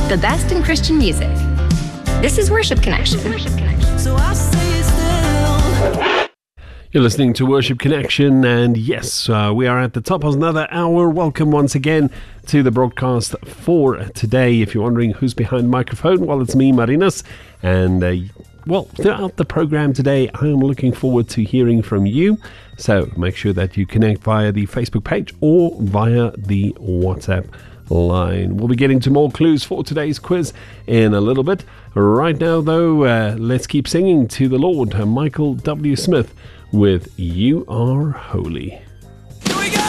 the best in Christian music. This is Worship Connection. So I say still. You're listening to Worship Connection, and yes, we are at the top of another hour. Welcome once again to the broadcast for today. If you're wondering who's behind the microphone, well, it's me, Marinas, and throughout the program today, I am looking forward to hearing from you. So make sure that you connect via the Facebook page or via the WhatsApp line. We'll be getting to more clues for today's quiz in a little bit. Right now, though, let's keep singing to the Lord. Michael W. Smith with You Are Holy.